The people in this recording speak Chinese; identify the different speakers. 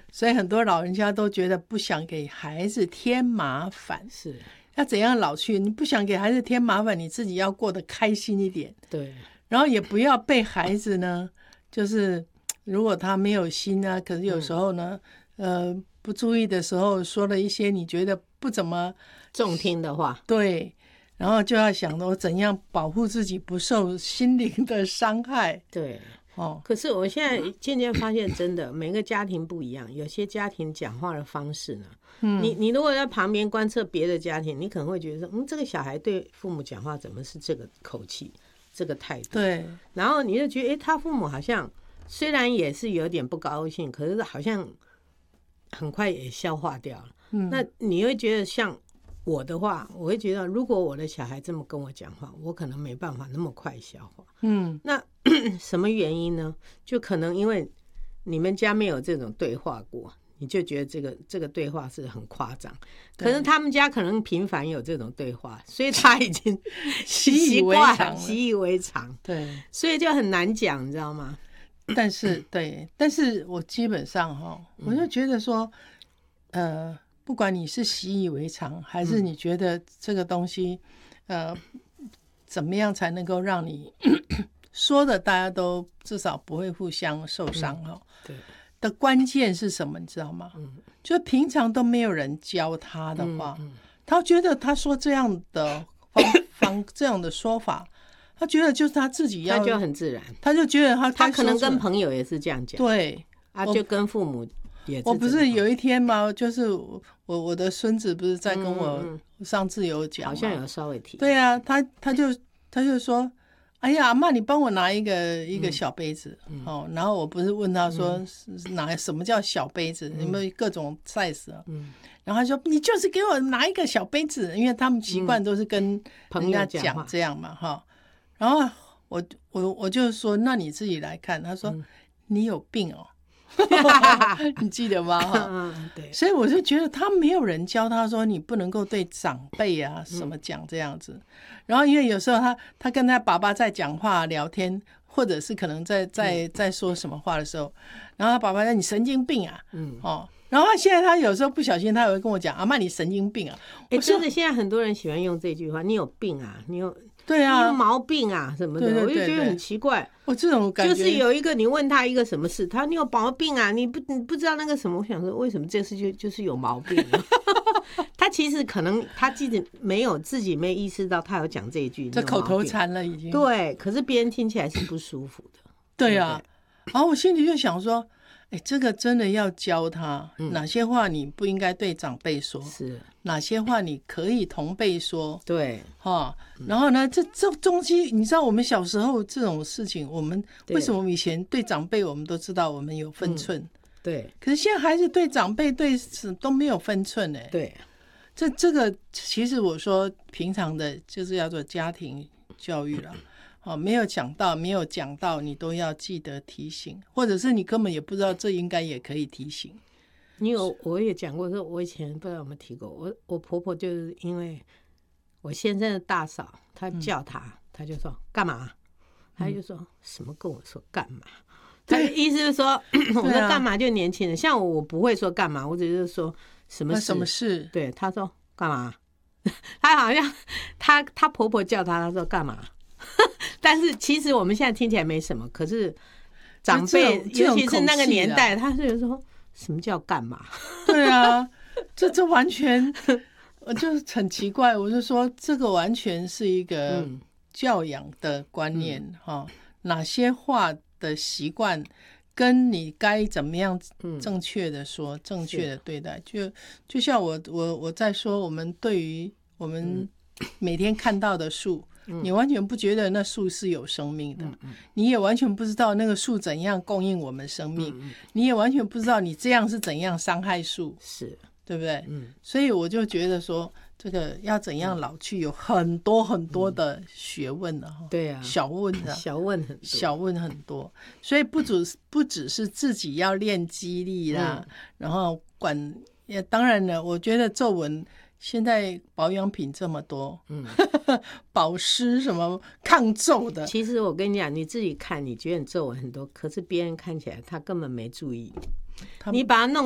Speaker 1: 所以很多老人家都觉得不想给孩子添麻烦，
Speaker 2: 是
Speaker 1: 要怎样老去？你不想给孩子添麻烦，你自己要过得开心一点，
Speaker 2: 对，
Speaker 1: 然后也不要被孩子呢，就是如果他没有心啊，可是有时候呢，不注意的时候说了一些你觉得不怎么
Speaker 2: 中听的话，
Speaker 1: 对，然后就要想我怎样保护自己不受心灵的伤害。
Speaker 2: 对。
Speaker 1: 哦，
Speaker 2: 可是我现在渐渐发现，真的每个家庭不一样，有些家庭讲话的方式呢，你如果在旁边观测别的家庭，你可能会觉得说，这个小孩对父母讲话怎么是这个口气，这个态度？
Speaker 1: 对，
Speaker 2: 然后你就觉得，他父母好像虽然也是有点不高兴，可是好像很快也消化掉了。那你会觉得像我的话，我会觉得如果我的小孩这么跟我讲话，我可能没办法那么快消化。那什么原因呢？就可能因为你们家没有这种对话过，你就觉得这个对话是很夸张。可是他们家可能频繁有这种对话，所以他已经习以为常。对，所以就很难讲，你知道吗？
Speaker 1: 但是我基本上我就觉得说，不管你是习以为常，还是你觉得这个东西，怎么样才能够让你说的大家都至少不会互相受伤对的关键是什么？你知道吗？就平常都没有人教他的话，他觉得他说这样的这样的说法，他觉得就是他自己要，
Speaker 2: 他就很自然，
Speaker 1: 他就觉得他
Speaker 2: 可能跟朋友也是这样讲，
Speaker 1: 对
Speaker 2: 啊，就跟父母也是。
Speaker 1: 我不是有一天吗？就是我的孙子不是在跟我上次有讲，
Speaker 2: 好像有稍微提。
Speaker 1: 对啊，他就说，哎呀，阿嬷，你帮我拿一个小杯子，然后我不是问他说，什么叫小杯子？有没有各种 size 啊？然后他说，你就是给我拿一个小杯子，因为他们习惯都是跟人家讲这样嘛，然后我就说，那你自己来看。他说，你有病哦。你记得吗？对，所以我就觉得他没有人教他说你不能够对长辈啊什么讲这样子。然后因为有时候他跟他爸爸在讲话聊天，或者是可能在说什么话的时候，然后他爸爸说你神经病啊，然后现在他有时候不小心他也会跟我讲，阿嬷你神经病啊。
Speaker 2: 真的现在很多人喜欢用这句话，你有病啊，你有毛病啊什么的。我就觉得很奇怪，
Speaker 1: 我这种感觉
Speaker 2: 就是有一个你问他一个什么事，他说你有毛病啊，你不知道那个什么。我想说为什么这事就是有毛病啊？他其实可能他自己没意识到他有讲这一句，
Speaker 1: 这口头禅了已经。
Speaker 2: 对，可是别人听起来是不舒服的。
Speaker 1: 对啊，然后我心里就想说，这个真的要教他哪些话你不应该对长辈说，是哪些话你可以同辈说。
Speaker 2: 对，
Speaker 1: 然后呢，这东西你知道，我们小时候这种事情，我们为什么以前对长辈我们都知道我们有分寸，
Speaker 2: 对，
Speaker 1: 可是现在孩子对长辈都没有分寸
Speaker 2: 对，
Speaker 1: 这个其实我说平常的就是叫做家庭教育了。没有讲到你都要记得提醒，或者是你根本也不知道这应该也可以提醒。
Speaker 2: 我也讲过，说我以前不知道有没有提过，我婆婆就是因为我先生的大嫂，她叫她就说干嘛，她就说什么跟我说干嘛，她的意思是说我说干嘛就年轻人，像我不会说干嘛，我只是说什么事，对，她说干嘛，她好像她婆婆叫她说干嘛。但是其实我们现在听起来没什么，可是长辈尤其是那个年代，他是说什么叫干嘛？
Speaker 1: 对啊，这完全就是很奇怪。我就说这个完全是一个教养的观念哪些话的习惯跟你该怎么样正确的说，正确的对待，就像我在说，我们对于我们每天看到的树。你完全不觉得那树是有生命的，你也完全不知道那个树怎样供应我们生命，你也完全不知道你这样是怎样伤害树，
Speaker 2: 是
Speaker 1: 对不对？所以我就觉得说，这个要怎样老去有很多很多的学问的
Speaker 2: 对啊，
Speaker 1: 小问很多，所以不只是自己要练肌力啦，然后当然了，我觉得皱纹。现在保养品这么多，保湿什么抗皱的。
Speaker 2: 其实我跟你讲，你自己看，你觉得你皱纹很多，可是别人看起来他根本没注意，你把它弄